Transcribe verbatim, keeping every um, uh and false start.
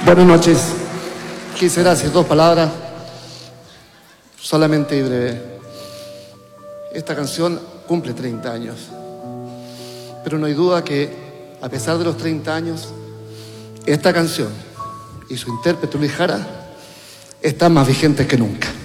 Buenas noches. Quisiera decir dos palabras, solamente y breve. Esta canción cumple treinta años, pero no hay duda que, a pesar de los treinta años, esta canción y su intérprete Luis Jara están más vigentes que nunca.